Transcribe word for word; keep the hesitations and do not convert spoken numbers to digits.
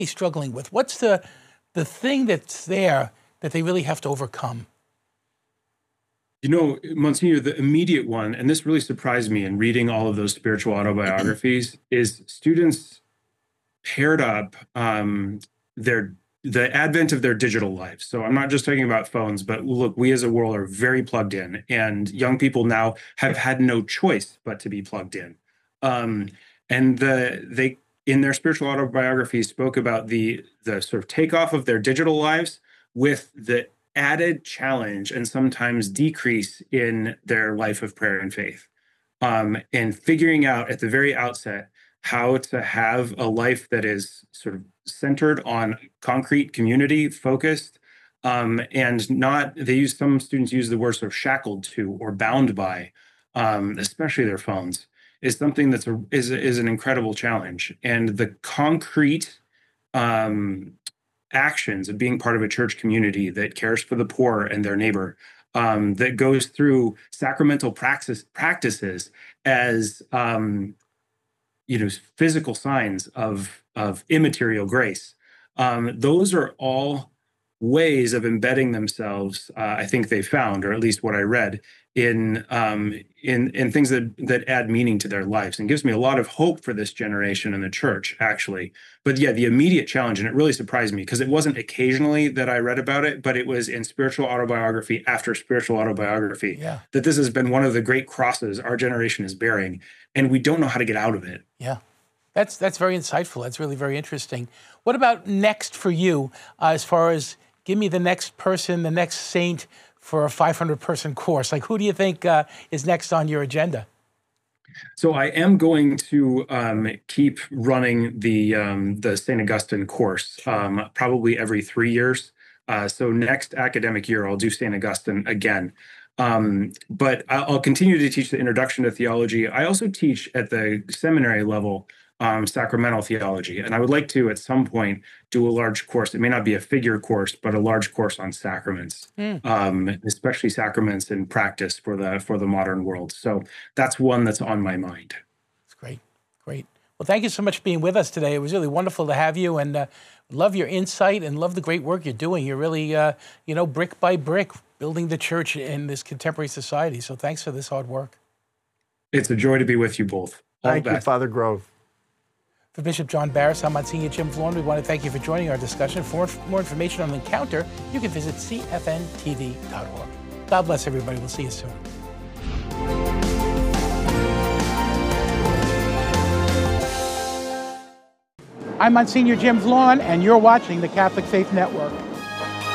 struggling with? What's the the thing that's there that they really have to overcome? You know, Monsignor, the immediate one, and this really surprised me in reading all of those spiritual autobiographies, is students paired up um, their the advent of their digital lives. So I'm not just talking about phones, but look, we as a world are very plugged in, and young people now have had no choice but to be plugged in. Um, and the they in their spiritual autobiographies spoke about the the sort of takeoff of their digital lives with the added challenge and sometimes decrease in their life of prayer and faith, um, and figuring out at the very outset how to have a life that is sort of centered on concrete community focused, um, and not, they use, some students use the word sort of shackled to or bound by, um, especially their phones, is something that's a, is, is an incredible challenge. And the concrete um, actions of being part of a church community that cares for the poor and their neighbor, um, that goes through sacramental praxis, practices as um, you know, physical signs of of immaterial grace. Um, those are all ways of embedding themselves. Uh, I think they found, or at least what I read, in um, in in things that that add meaning to their lives, and gives me a lot of hope for this generation and the church, actually. But yeah, the immediate challenge, and it really surprised me because it wasn't occasionally that I read about it, but it was in spiritual autobiography after spiritual autobiography, Yeah. that this has been one of the great crosses our generation is bearing, and we don't know how to get out of it. Yeah. That's that's very insightful. That's really very interesting. What about next for you, uh, as far as give me the next person, the next saint for a five hundred person course? Like, who do you think uh, is next on your agenda? So I am going to um, keep running the um, the Saint Augustine course, um, probably every three years. Uh, so next academic year, I'll do Saint Augustine again. Um, but I'll continue to teach the introduction to theology. I also teach at the seminary level um, sacramental theology, and I would like to at some point do a large course. It may not be a figure course, but a large course on sacraments, Mm. um, especially sacraments in practice for the for the modern world. So that's one that's on my mind. That's great, great. Well, thank you so much for being with us today. It was really wonderful to have you, and uh, love your insight and love the great work you're doing. You're really, uh, you know, brick by brick, building the church in this contemporary society. So thanks for this hard work. It's a joy to be with you both. All Thank the you, best. Father Grove. For Bishop John Barris, I'm Monsignor Jim Vallone. We want to thank you for joining our discussion. For more information on the Encounter, you can visit c f n t v dot org. God bless everybody. We'll see you soon. I'm Monsignor Jim Vallone, and you're watching the Catholic Faith Network.